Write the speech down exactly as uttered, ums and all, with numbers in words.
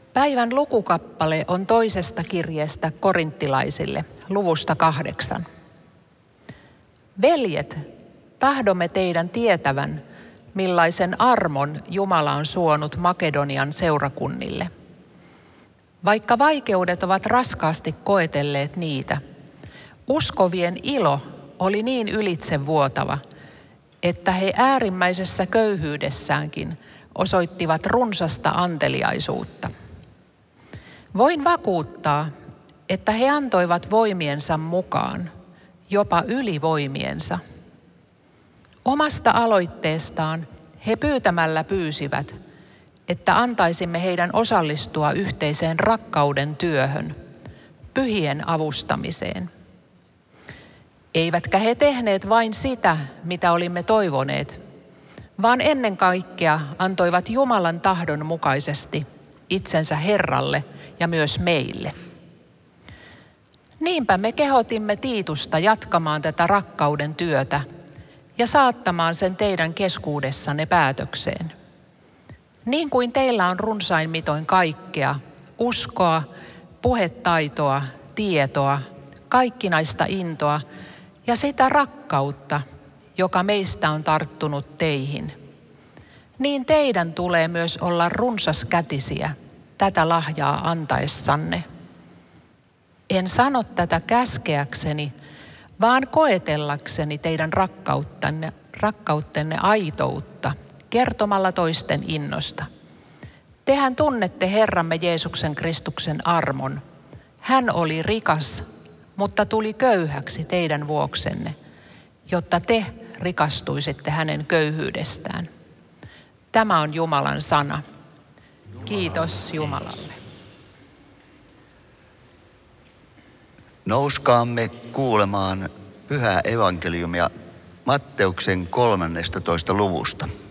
Päivän lukukappale on toisesta kirjeestä korinttilaisille, luvusta kahdeksan. Veljet, tahdomme teidän tietävän, millaisen armon Jumala on suonut Makedonian seurakunnille. Vaikka vaikeudet ovat raskaasti koetelleet niitä, uskovien ilo oli niin ylitsevuotava, että he äärimmäisessä köyhyydessäänkin osoittivat runsasta anteliaisuutta. Voin vakuuttaa, että he antoivat voimiensa mukaan, jopa yli voimiensa. Omasta aloitteestaan he pyytämällä pyysivät, että antaisimme heidän osallistua yhteiseen rakkauden työhön, pyhien avustamiseen. Eivätkä he tehneet vain sitä, mitä olimme toivoneet, vaan ennen kaikkea antoivat Jumalan tahdon mukaisesti itsensä Herralle ja myös meille. Niinpä me kehotimme Tiitusta jatkamaan tätä rakkauden työtä ja saattamaan sen teidän keskuudessanne päätökseen. Niin kuin teillä on runsain mitoin kaikkea, uskoa, puhetaitoa, tietoa, kaikkinaista intoa ja sitä rakkautta, joka meistä on tarttunut teihin, niin teidän tulee myös olla runsaskätisiä tätä lahjaa antaessanne. En sano tätä käskeäkseni, vaan koetellakseni teidän rakkauttanne, rakkauttenne aitoutta kertomalla toisten innosta. Tehän tunnette Herramme Jeesuksen Kristuksen armon. Hän oli rikas, mutta tuli köyhäksi teidän vuoksenne, jotta te rikastuisitte hänen köyhyydestään. Tämä on Jumalan sana. Kiitos Jumalalle. Nouskaamme kuulemaan pyhää evankeliumia Matteuksen kolmannestatoista luvusta.